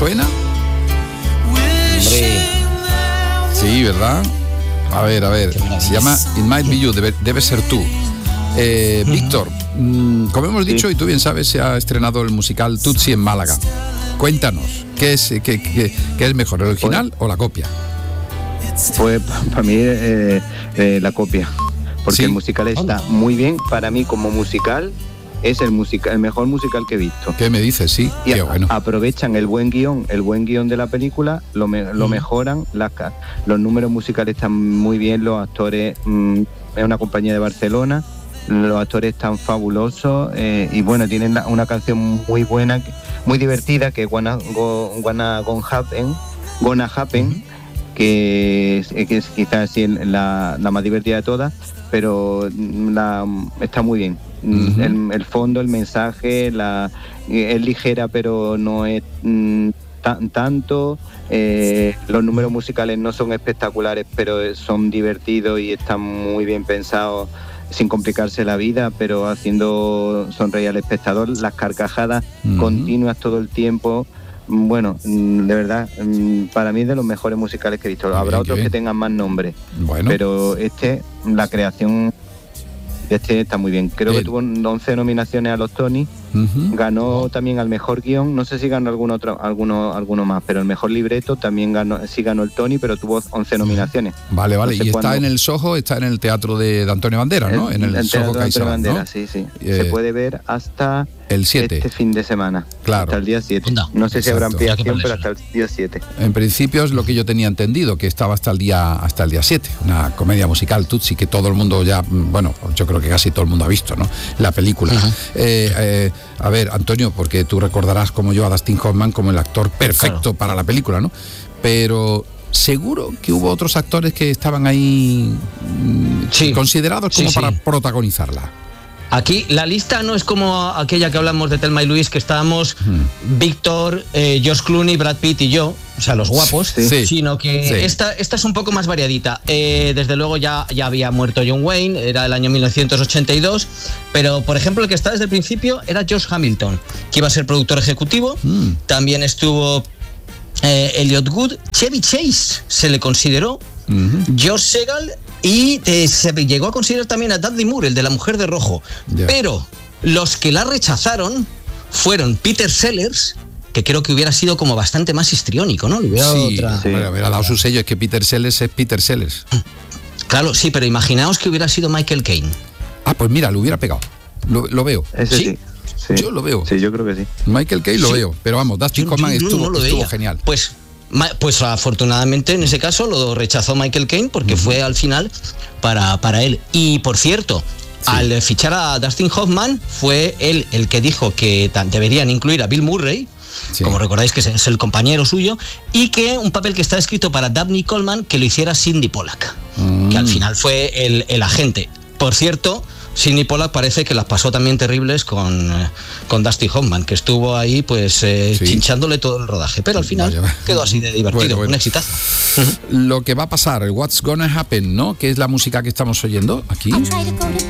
suena? Hombre. Sí, ¿verdad? A ver, se llama It Might Be You, debe ser tú. Víctor, como hemos dicho y tú bien sabes, se ha estrenado el musical Tutsi en Málaga. Cuéntanos, ¿qué es mejor, el original o la copia? Pues para mí la copia, porque ¿Sí? el musical está muy bien. Para mí como musical es el mejor musical que he visto. ¿Qué me dices? Sí, Y qué bueno. aprovechan el buen guión de la película, lo mejoran, los números musicales están muy bien, los actores, es una compañía de Barcelona, los actores están fabulosos, y bueno, tienen una canción muy buena, muy divertida, que es Gonna Happen, que es quizás sí la más divertida de todas, pero está muy bien. El fondo, el mensaje, es ligera pero no es tanto, los números musicales no son espectaculares pero son divertidos y están muy bien pensados, sin complicarse la vida, pero haciendo sonreír al espectador, las carcajadas continuas todo el tiempo. Bueno, de verdad, para mí es de los mejores musicales que he visto. Habrá otros que tengan más nombre, pero la creación de está muy bien. Creo que tuvo 11 nominaciones a los Tony. Ganó también al mejor guión, no sé si ganó alguno más, pero el mejor libreto también ganó el Tony, pero tuvo 11 nominaciones. Vale, No sé y está en el Soho, está en el teatro de Antonio Banderas, ¿no? En el Soho CaixaBank, ¿no? Sí. Se puede ver hasta el 7. Este fin de semana. Claro. Hasta el día 7. No sé si habrá ampliación, pero hasta el día 7. En principio es lo que yo tenía entendido, que estaba hasta el día 7. Una comedia musical, Tutsi, que todo el mundo ya, bueno, yo creo que casi todo el mundo ha visto, ¿no? La película. A ver, Antonio, porque tú recordarás como yo a Dustin Hoffman como el actor perfecto para la película, ¿no? Pero seguro que hubo otros actores que estaban ahí considerados como para protagonizarla. Aquí la lista no es como aquella que hablamos de Thelma y Luis, que estábamos Víctor, George Clooney, Brad Pitt y yo, o sea, los guapos, sino que esta es un poco más variadita. Desde luego ya había muerto John Wayne, era el año 1982, pero por ejemplo el que está desde el principio era George Hamilton, que iba a ser productor ejecutivo. También estuvo Elliot Gould, Chevy Chase se le consideró, George Segal, y se llegó a considerar también a Dudley Moore, el de La Mujer de Rojo. Pero los que la rechazaron fueron Peter Sellers, que creo que hubiera sido como bastante más histriónico, ¿no? Hubiera dado su sello, es que Peter Sellers es Peter Sellers. Claro, sí, pero imaginaos que hubiera sido Michael Caine. Ah, pues mira, lo hubiera pegado. Lo veo. Ese sí. Yo lo veo. Sí, yo creo que sí. Michael Caine lo veo, pero vamos, Dustin Hoffman estuvo genial. Pues afortunadamente en ese caso lo rechazó Michael Caine porque fue al final para él. Y por cierto, al fichar a Dustin Hoffman fue él el que dijo que deberían incluir a Bill Murray, como recordáis que es el compañero suyo, y que un papel que está escrito para Dabney Coleman que lo hiciera Sidney Pollack, que al final fue el agente. Por cierto, Sidney Pollack parece que las pasó también terribles con Dustin Hoffman, que estuvo ahí pues chinchándole todo el rodaje, pero al final quedó así de divertido, un exitazo. Lo que va a pasar, el What's Gonna Happen, ¿no? Que es la música que estamos oyendo aquí.